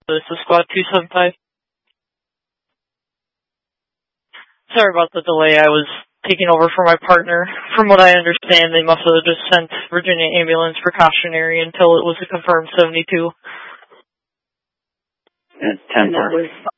This is Squad 275. Sorry about the delay. I was taking over for my partner. From what I understand, they must have just sent Virginia Ambulance precautionary until it was a confirmed 72. And 10 And that was